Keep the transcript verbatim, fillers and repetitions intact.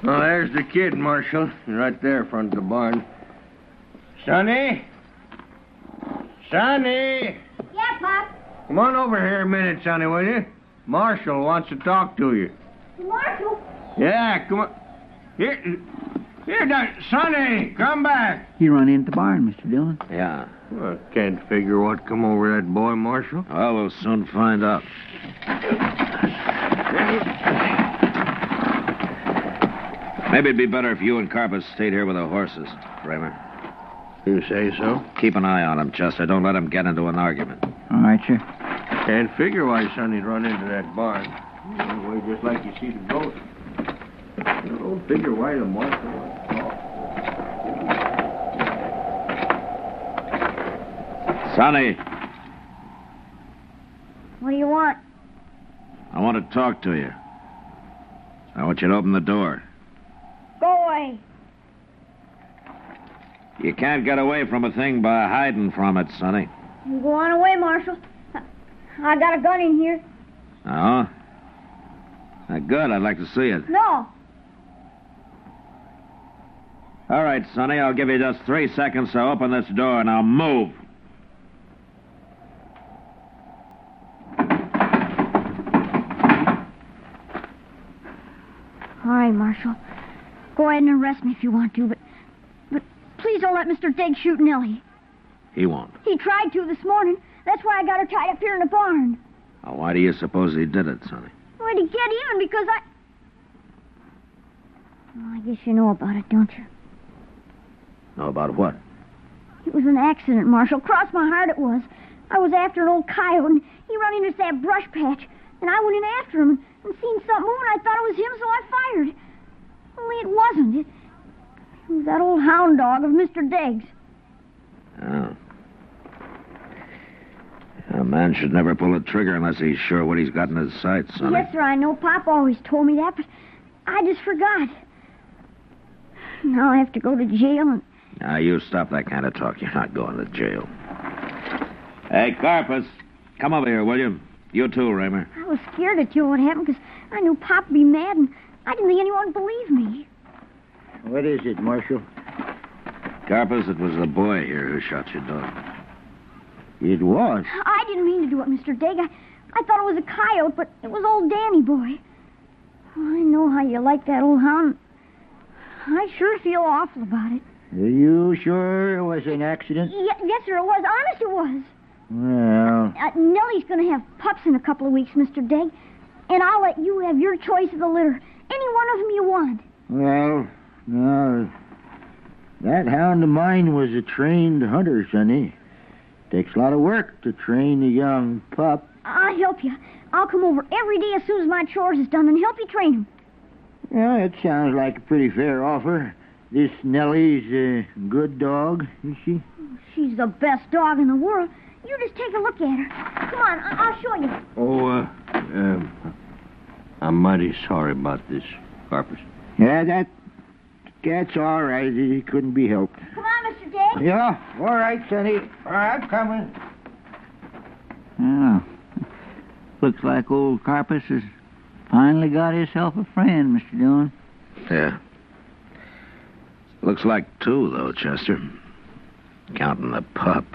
Oh, there's the kid, Marshal. Right there in front of the barn. Sonny? Sonny! Yeah, Pop. Come on over here a minute, Sonny, will you? Marshal wants to talk to you. Marshal? Yeah, come on. Here, here, now, Sonny, come back. He run into the barn, Mister Dillon. Yeah. Well, I can't figure what come over that boy, Marshal. Well, we'll soon find out. Maybe it'd be better if you and Carpus stayed here with the horses, Raymer. You say so? Keep an eye on him, Chester. Don't let him get into an argument. All right, sir. Can't figure why Sonny'd run into that barn. Anyway, just like you see the ghost. I don't figure why the Marshal wants to talk. Sonny, What do you want? I want to talk to you. I want you to open the door. Go away. You can't get away from a thing by hiding from it, Sonny. You go on away, Marshal. I, I got a gun in here. Oh? Uh, good. I'd like to see it. No. All right, Sonny. I'll give you just three seconds to open this door. Now move. All right, Marshal. Go ahead and arrest me if you want to, but... But please don't let Mister Diggs shoot Nellie. He won't. He tried to this morning. That's why I got her tied up here in the barn. Now, why do you suppose he did it, Sonny? Why, to get even, because I... Well, I guess you know about it, don't you? Know about what? It was an accident, Marshal. Cross my heart it was. I was after an old coyote, and he run into that brush patch. And I went in after him and, and seen something moving. I thought it was him, so I fired. Only it wasn't. It, it was that old hound dog of Mister Diggs. Oh. A man should never pull a trigger unless he's sure what he's got in his sights, Sonny. Yes, sir, I know. Pop always told me that, but I just forgot. Now I have to go to jail and... Now, you stop that kind of talk. You're not going to jail. Hey, Carpus, come over here, will you? You too, Raymer. I was scared to tell what happened because I knew Pop would be mad, and I didn't think anyone would believe me. What is it, Marshal? Carpus, it was the boy here who shot your dog. It was. I didn't mean to do it, Mister Digg. I, I thought it was a coyote, but it was old Danny boy. I know how you like that old hound. I sure feel awful about it. Are you sure it was an accident? Y- yes, sir, it was. Honest, it was. Well, Uh, Nellie's going to have pups in a couple of weeks, Mister Digg. And I'll let you have your choice of the litter. Any one of them you want. well, no. That hound of mine was a trained hunter, Sonny. Takes a lot of work to train a young pup. I'll help you. I'll come over every day as soon as my chores is done and help you train him. Well, it sounds like a pretty fair offer. This Nellie's a good dog, is she? She's the best dog in the world. You just take a look at her. Come on, I- I'll show you. Oh, uh, um, I'm mighty sorry about this, Carpus. Yeah, that that's all right. It couldn't be helped. Come on, Mister Digg. Yeah, all right, Sonny. All right, I'm coming. Oh, looks like old Carpus has finally got himself a friend, Mister Dillon. Yeah. Looks like two, though, Chester. Counting the pup.